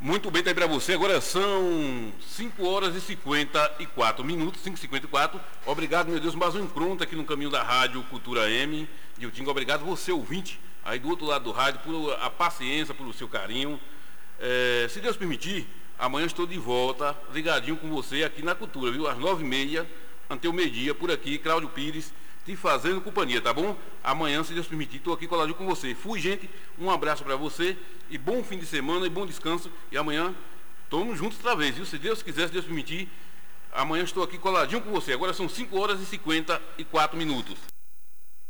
Muito bem, tá aí para você. Agora são 5 horas e 54 minutos, 5h54. Obrigado, meu Deus, mais um encontro aqui no caminho da Rádio Cultura M. Diltinho, obrigado você, ouvinte, aí do outro lado do rádio, por a paciência, por o seu carinho. Se Deus permitir, amanhã estou de volta, ligadinho com você aqui na Cultura, viu? Às 9h30, até o meio-dia, por aqui, Cláudio Pires, te fazendo companhia, tá bom? Amanhã, se Deus permitir, estou aqui coladinho com você. Fui, gente, um abraço para você e bom fim de semana e bom descanso. E amanhã estamos juntos outra vez, viu? Se Deus quiser, se Deus permitir, amanhã estou aqui coladinho com você. Agora são 5 horas e 54 minutos.